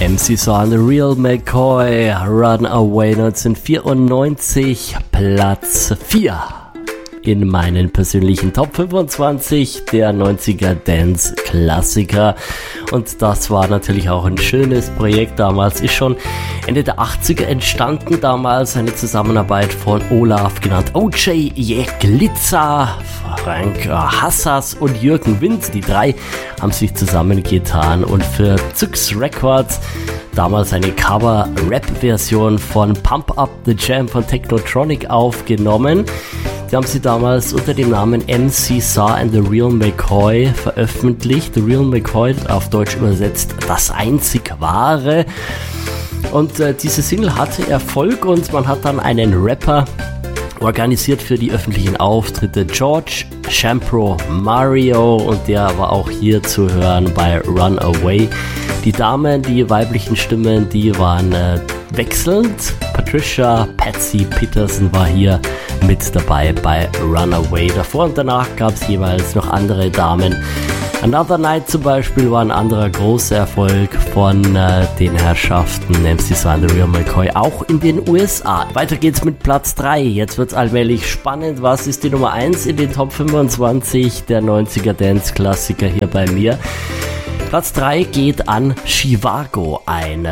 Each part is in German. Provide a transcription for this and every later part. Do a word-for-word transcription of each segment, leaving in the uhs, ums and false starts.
M C Saw and the Real McCoy, Runaway neunzehnhundertvierundneunzig, Platz vier in meinen persönlichen Top fünfundzwanzig der neunziger Dance-Klassiker. Und das war natürlich auch ein schönes Projekt damals. Ist schon Ende der achtziger entstanden, damals eine Zusammenarbeit von Olaf, genannt O J Jeglitzer, Frank Hassas und Jürgen Wind. Die drei haben sich zusammengetan und für Zyx Records damals eine Cover-Rap-Version von Pump Up the Jam von Technotronic aufgenommen. Die haben sie damals unter dem Namen M C Saw and the Real McCoy veröffentlicht. The Real McCoy, auf Deutsch übersetzt, das einzig wahre. Und äh, diese Single hatte Erfolg und man hat dann einen Rapper organisiert für die öffentlichen Auftritte, George Shampro Mario, und der war auch hier zu hören bei Runaway. Die Damen, die weiblichen Stimmen, die waren äh, wechselnd. Patricia Patsy Peterson war hier mit dabei bei Runaway. Davor und danach gab es jeweils noch andere Damen. Another Night zum Beispiel war ein anderer großer Erfolg von äh, den Herrschaften M C Saw and the Real McCoy, auch in den U S A. Weiter geht's mit Platz drei. Jetzt wird's allmählich spannend. Was ist die Nummer eins in den Top fünfundzwanzig der neunziger Dance-Klassiker hier bei mir? Platz drei geht an Chivago, ein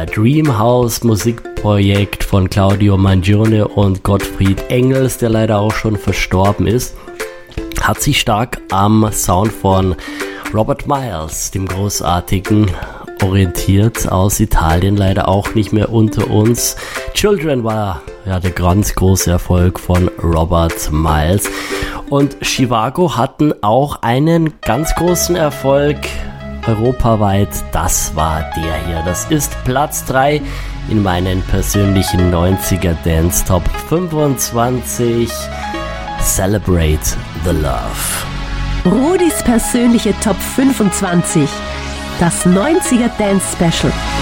Dreamhouse-Musikprojekt von Claudio Mangione und Gottfried Engels, der leider auch schon verstorben ist. Hat sich stark am Sound von Robert Miles, dem Großartigen, orientiert, aus Italien, leider auch nicht mehr unter uns. Children war ja der ganz große Erfolg von Robert Miles. Und Chivago hatten auch einen ganz großen Erfolg europaweit. Das war der hier. Das ist Platz drei in meinen persönlichen neunziger Dance Top fünfundzwanzig. Celebrate the Love. Rudis persönliche Top fünfundzwanzig. Das neunziger Dance Special.